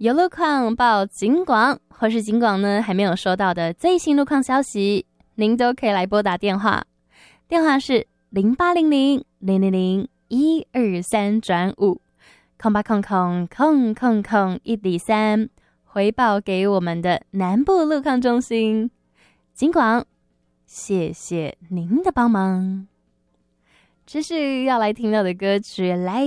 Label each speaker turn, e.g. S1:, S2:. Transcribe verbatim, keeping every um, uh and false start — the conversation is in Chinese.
S1: 有路况报警广，或是警广呢还没有收到的最新路况消息，您都可以来拨打电话，电话是零八零零零零零一二三转五空八空空空空空一零三，回报给我们的南部路况中心。警广，谢谢您的帮忙。这是要来听到的歌曲，来